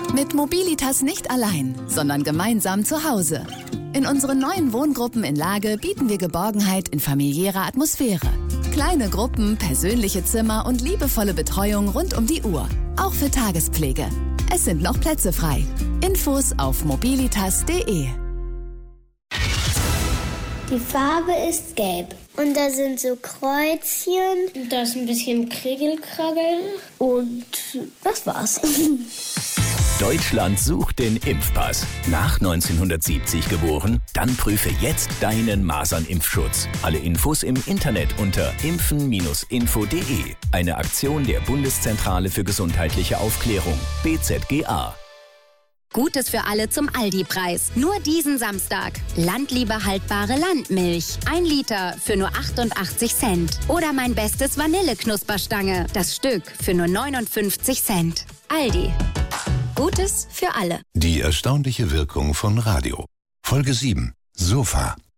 Mit Mobilitas nicht allein, sondern gemeinsam zu Hause. In unseren neuen Wohngruppen in Lage bieten wir Geborgenheit in familiärer Atmosphäre. Kleine Gruppen, persönliche Zimmer und liebevolle Betreuung rund um die Uhr. Auch für Tagespflege. Es sind noch Plätze frei. Infos auf mobilitas.de. Die Farbe ist gelb. Und da sind so Kreuzchen. Da ist ein bisschen Krigelkragel. Und das war's. Deutschland sucht den Impfpass. Nach 1970 geboren? Dann prüfe jetzt deinen Masernimpfschutz. Alle Infos im Internet unter impfen-info.de. Eine Aktion der Bundeszentrale für gesundheitliche Aufklärung, BZGA. Gutes für alle zum Aldi-Preis. Nur diesen Samstag. Landliebe haltbare Landmilch. 1 Liter für nur 88 Cent. Oder mein bestes Vanilleknusperstange. Das Stück für nur 59 Cent. Aldi. Gutes für alle. Die erstaunliche Wirkung von Radio. Folge 7. Sofa.